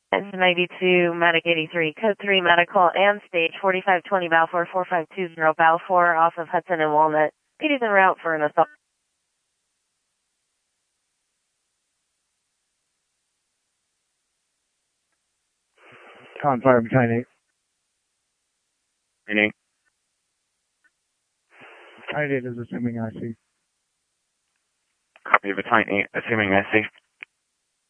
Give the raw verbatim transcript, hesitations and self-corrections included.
It's ninety-two, Medic eighty-three, Code three Medical, and Stage forty-five twenty Balfour, four five two zero Balfour off of Hudson and Walnut. P D's en route for an assault. Con fire behind eight. Meaning? Behind eight is assuming I C. Copy of a Battalion eight, assuming I C.